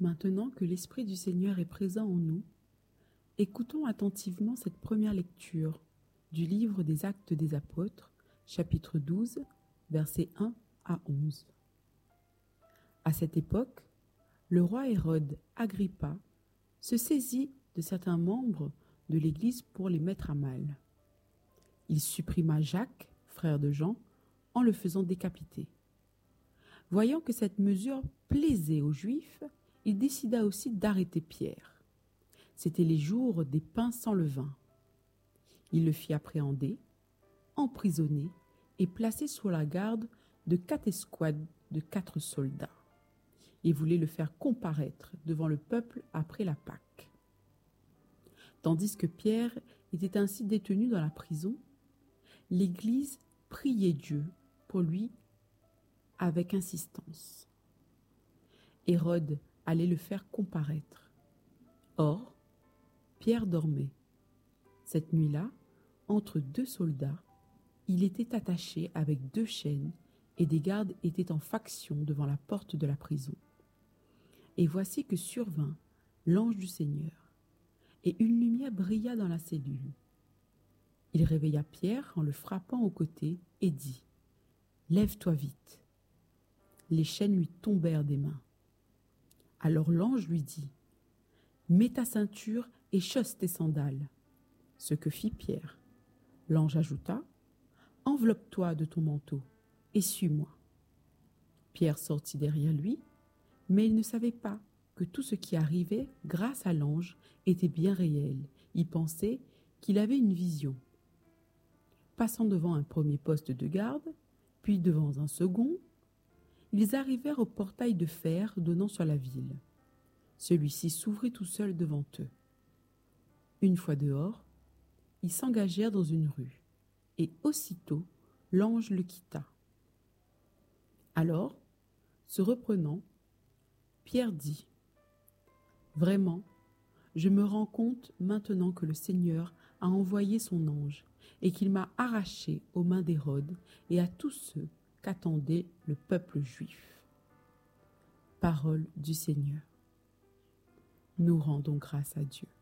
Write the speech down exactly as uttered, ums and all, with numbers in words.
Maintenant que l'Esprit du Seigneur est présent en nous, écoutons attentivement cette première lecture du livre des Actes des Apôtres, chapitre douze, versets un à onze. À cette époque, le roi Hérode Agrippa se saisit de certains membres de l'Église pour les mettre à mal. Il supprima Jacques, frère de Jean, en le faisant décapiter. Voyant que cette mesure plaisait aux Juifs, il décida aussi d'arrêter Pierre. C'étaient les jours des pains sans levain. Il le fit appréhender, emprisonner et placer sous la garde de quatre escouades de quatre soldats. Il voulait le faire comparaître devant le peuple après la Pâque. Tandis que Pierre était ainsi détenu dans la prison, l'Église priait Dieu pour lui avec insistance. Hérode allait le faire comparaître. Or, Pierre dormait. Cette nuit-là, entre deux soldats, il était attaché avec deux chaînes et des gardes étaient en faction devant la porte de la prison. Et voici que survint l'ange du Seigneur, et une lumière brilla dans la cellule. Il réveilla Pierre en le frappant au côté et dit : « Lève-toi vite !» Les chaînes lui tombèrent des mains. Alors l'ange lui dit : « Mets ta ceinture et chausse tes sandales. » Ce que fit Pierre. L'ange ajouta : « Enveloppe-toi de ton manteau et suis-moi. » Pierre sortit derrière lui, mais il ne savait pas que tout ce qui arrivait grâce à l'ange était bien réel. Il pensait qu'il avait une vision. Passant devant un premier poste de garde, puis devant un second, ils arrivèrent au portail de fer donnant sur la ville. Celui-ci s'ouvrit tout seul devant eux. Une fois dehors, ils s'engagèrent dans une rue, et aussitôt l'ange le quitta. Alors, se reprenant, Pierre dit : « Vraiment, je me rends compte maintenant que le Seigneur a envoyé son ange et qu'il m'a arraché aux mains d'Hérode et à tous ceux qu'attendait le peuple juif. » Parole du Seigneur. Nous rendons grâce à Dieu.